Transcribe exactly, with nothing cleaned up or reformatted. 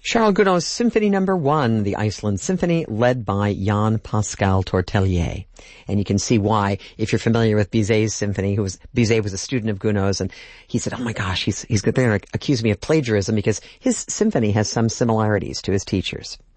Charles Gounod's Symphony Number One, the Iceland Symphony, led by Jan Pascal Tortelier. And you can see why, if you're familiar with Bizet's symphony, who was, Bizet was a student of Gounod's, and he said, oh my gosh, he's, he's going to accuse me of plagiarism because his symphony has some similarities to his teacher's.